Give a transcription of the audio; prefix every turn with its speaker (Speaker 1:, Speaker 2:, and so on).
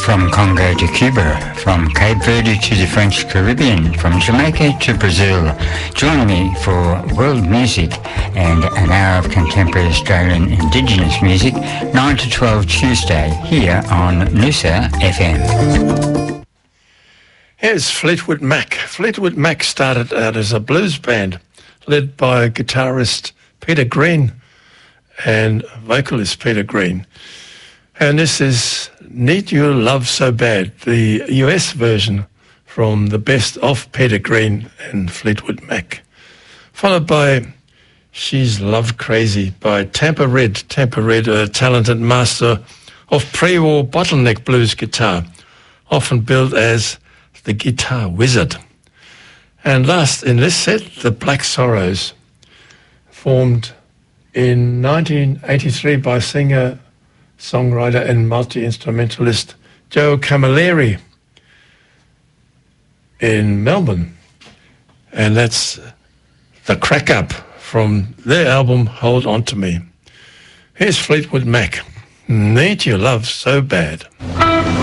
Speaker 1: From Congo to Cuba, from Cape Verde to the French Caribbean, from Jamaica to Brazil. Join me for world music and an hour of contemporary Australian Indigenous music, 9 to 12 Tuesday, here on Noosa FM.
Speaker 2: Here's Fleetwood Mac. Fleetwood Mac started out as a blues band led by guitarist Peter Green and vocalist Peter Green. And this is Need Your Love So Bad, the US version from the best of Peter Green and Fleetwood Mac. Followed by She's Love Crazy by Tampa Red. Tampa Red, a talented master of pre-war bottleneck blues guitar, often billed as the guitar wizard. And last in this set, the Black Sorrows, formed in 1983 by singer, songwriter and multi-instrumentalist Joe Camilleri in Melbourne. And that's the Crack Up from their album Hold On To Me. Here's Fleetwood Mac, Need Your Love So Bad.